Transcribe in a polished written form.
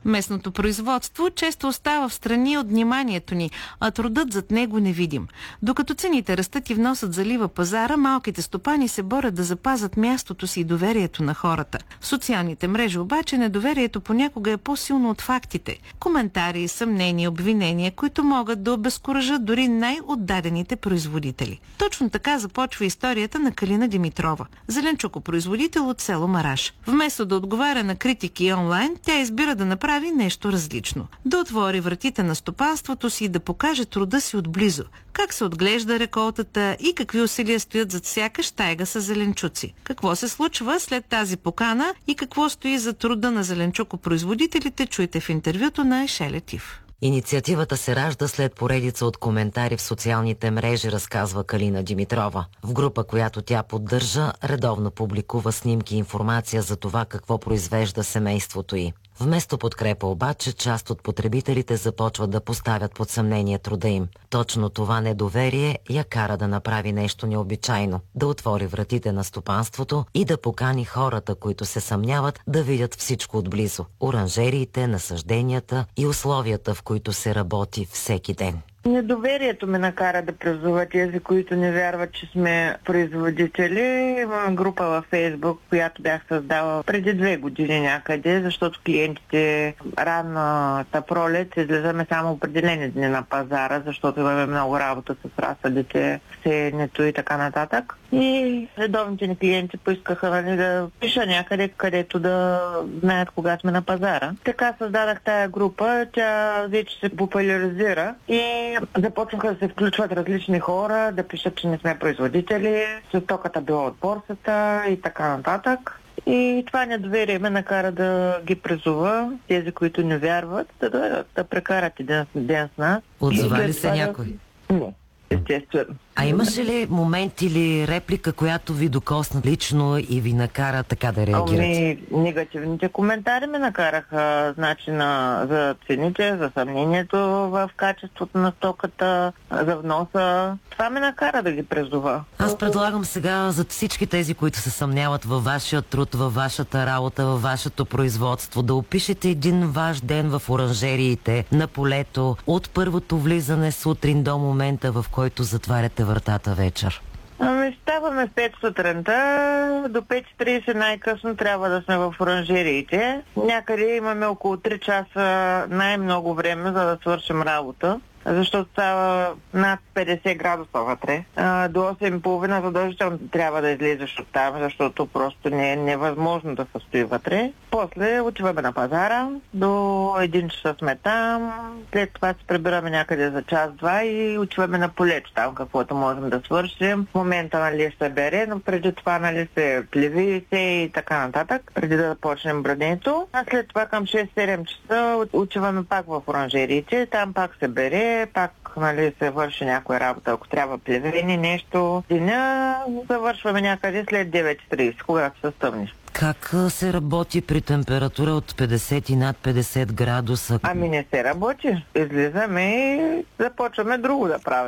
Местното производство често остава в страни от вниманието ни, а трудът зад него невидим. Докато цените растат и вносът залива пазара, малките стопани се борят да запазят мястото си и доверието на хората. В социалните мрежи обаче недоверието понякога е по-силно от фактите. Коментари, съмнения, обвинения, които могат да обезкуражат дори най-отдадените производители. Точно така започва историята на Калина Димитрова, зеленчукопроизводител от село Мараш. Вместо да отговаря на критики онлайн, тя избира да направи нещо различно. Да отвори вратите на стопанството си и да покаже труда си отблизо. Как се отглежда реколтата и какви усилия стоят зад всяка щайга с зеленчуци. Какво се случва след тази покана и какво стои за труда на зеленчукопроизводителите, чуйте в интервюто на Ешеле Тив. Инициативата се ражда след поредица от коментари в социалните мрежи, разказва Калина Димитрова. В група, която тя поддържа, редовно публикува снимки и информация за това какво произвежда семейството й. Вместо подкрепа обаче, част от потребителите започват да поставят под съмнение труда им. Точно това недоверие я кара да направи нещо необичайно, да отвори вратите на стопанството и да покани хората, които се съмняват, да видят всичко отблизо. Оранжериите, насажденията и условията, в които се работи всеки ден. Недоверието ме накара да призова тези, които не вярват, че сме производители. Имаме група във Фейсбук, която бях създала преди 2 години някъде, защото клиентите ранната пролет излизаме само определени дни на пазара, защото имаме много работа с разсъдите, сеенето и така нататък. И редовните ни клиенти поискаха да пиша някъде, където да знаят кога сме на пазара. Така създадах тая група, тя вече се популяризира и започнаха да се включват различни хора, да пишат, че не сме производители, стоката била от борсата и така нататък. И това недоверие ме накара да ги призова, тези, които не вярват, да дойдат да прекарат един ден с нас. Отзова ли се някой? Не, естествено. А имаше ли момент или реплика, която ви докосна лично и ви накара така да реагирате? Негативните коментари ме накараха за цените, за съмнението в качеството на стоката, за вноса. Това ме накара да ги призова. Аз предлагам сега за всички тези, които се съмняват във вашия труд, във вашата работа, във вашето производство, да опишете един ваш ден в оранжериите, на полето, от първото влизане сутрин до момента, в който затваряте вратата вечер. Ставаме в 5 сутринта, до 5:30 най-късно трябва да сме в оранжериите. Някъде имаме около 3 часа най-много време, за да свършим работа, защото става над 50 градуса вътре. До 8:30 задължително трябва да излезеш от там, защото просто не е невъзможно да се стои вътре. После отиваме на пазара, до 1 часа сме там, след това се прибираме някъде за час-два и отиваме на полето, там каквото можем да свършим. В момента се бере, но преди това се плеви и така нататък, преди да започнем брането. А след това към 6-7 часа отиваме пак в оранжериите, там пак се бере, пак се върши някоя работа, ако трябва плевени, нещо. Деня завършваме някъде след 9:30, когато се стъмни. Как се работи при температура от 50 и над 50 градуса? Не се работи. Излизаме и започваме друго да правим.